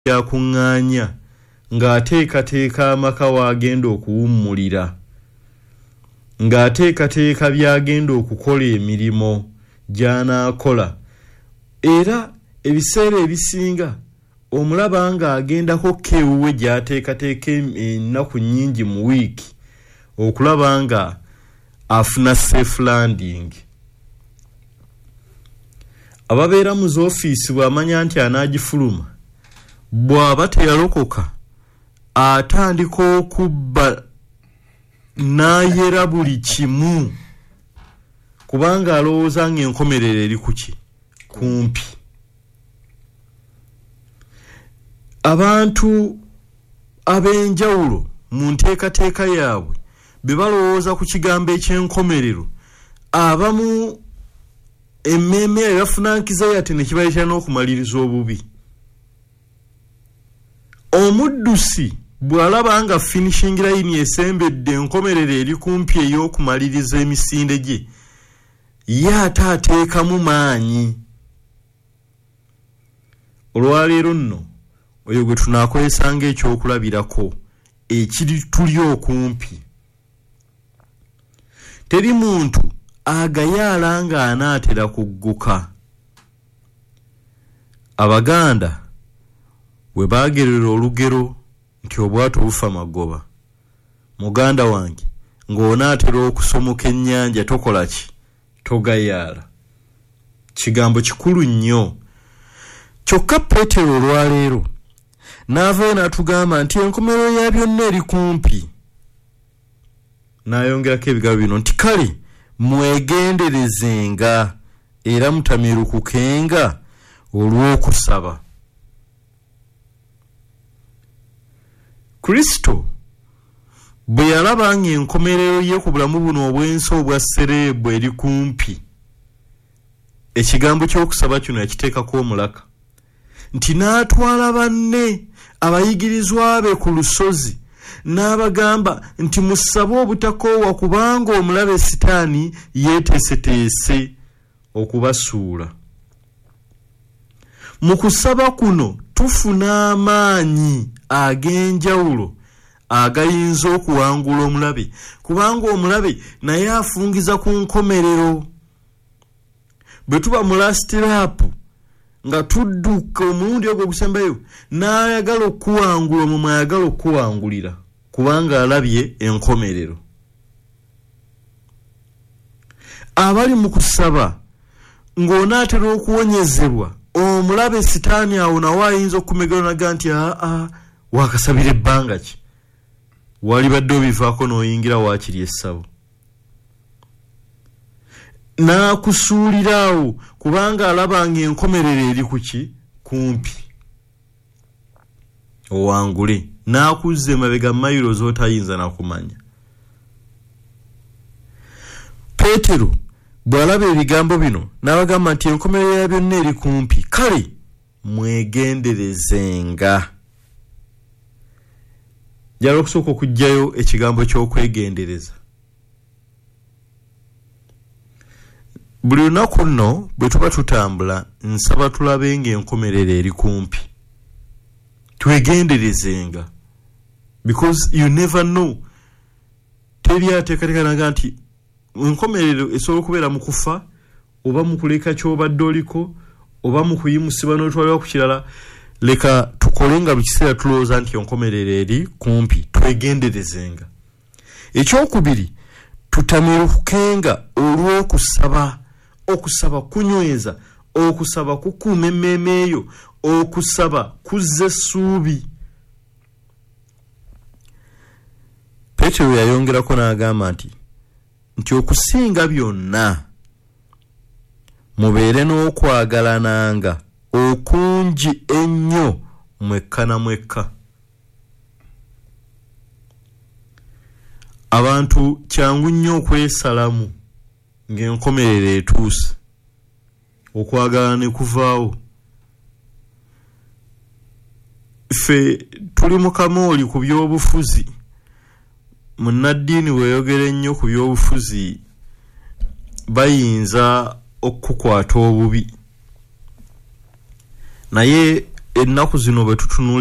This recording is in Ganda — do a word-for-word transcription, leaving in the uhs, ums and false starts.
yakuŋŋaanya ng'ateekateeka amaka w'agenda okuwummulira, ng'ateekateeka by'agenda okukola emirimu gy'anaakola, era ebiseera ebisinga omulaba ng'agendako kewuwe gy'ateekateeka ennaku nnyingi mu wiiki okulaba nga afuna safe landing. Ababeera mu z'ofiisi bw'amanya nti anaagifuluma, bw'aba teyalokoka atandika okubba n'ayera buli kimu kubanga alowooza ng'enkomerero eri kuki kumpi. Abantu ab'enjawulo mu nteekateeka yaabwe be balowooza ku kigambo eky'enkomerero, abamu emmeeme yafuna nkiza yate ne kibayitira n'okumaliriza obubi. Omuddusi bw'alaba nga finishing line esembedde enkomerero eri kumpi ey'okumaliriza emisinde gye, ye ate ateekamu maanyi. Olwaleero nno oyo gwe tunaakozesa ng'ekyokulabirako ekiri tuli okumpi. Teri muntu agayaala ng'anaatera kugguka. Abaganda bwe baagerera olugero nti obwato bufa magoba. Muganda wange ng'onaatera okusomoka ennyanja tokola ki? Togayaala. Kigambo kikulu nnyo. Kyokka Peetero olwaleero n'avaayo n'atugamba nti enkomerero ya byonna eri kumpi. N'ayongerako ebigambo bino nti kale mwegenderezenga era mutamirukukenga olw'okusaba. Kristo bwe yalaba ng'enkomerero ye ku bulamu buno obw'ensi obwa sereebu eri kumpi, ekigambo ky'okusaba kino yakiteekako omulaka nti n'atwala banne abayigirizwa be ku lusozi n'abagamba nti musabe obutakoowa kubanga omulabe Sitaani yeeteeseteese okubasuula. Mu kusaba kuno tufuna amaanyi ag'enjawulo agayinza okuwangula omulabe, kubanga omulabe naye afungiza ku nkomerero. Bwe tuba mu last lap nga tudduka omulundi ogwo ogusembayo n'ayagala okuwangula omwo mwayagala okuwangulira kubanga alabye enkomerero. Abali mu kusaba ng'onaatera okuwonyezebwa, omulabe Sitaani awo nawe ayinza okumegeronaga nti aa wakasabira ebbanga ki, wali badde obivaako n'oyingira waakiri essabo, n'akusuuliraawo kubanga alaba ng'enkomerero eri kuki kumpi. Owangule n'akuzza emabega mayiro z'otayinza nakumanya. Peetero bw'alaba ebigambo bino n'abagamba nti enkomerero ya byonna eri kumpi, kale mwegenderezenga. Njala okusooka okuggyayo ekigambo ky'okwegendereza. Buli lunaku nno bwe tuba tutambula nsaba tulabe ng'enkomerero eri kumpi. Twegenderezenga. Because you never know. Teri ateekateekanaga nti enkomerero esobola okubeera mu kufa, oba mu kuleka ky'obadde oliko, oba mu kuyimusibwa n'otwalibwa ku kirala. Leka tukole nga buli kiseera tulowooza nti enkomerero eri kumpi. Twegenderezenga. Ekyokubiri, tutamirukenga olw'okusaba. Okusaba kunyweza, okusaba kukuuma emmeeme eyo, okusaba kuzza essuubi. Peetero yayongerako n'agamba nti nti okusinga byonna mubeere n'okwagalananga okungi ennyo mwekka na mwekka. Abantu kyangu nnyo okwesalamu ng'enkomerero etuuse, okwagala ne kuvaawo. Ffe tuli mu kamooli ku by'obufuzi. Munnaddiini weeyogera ennyo ku by'obufuzi bayinza okukwata obubi. Naye ennaku zino bwe tutunula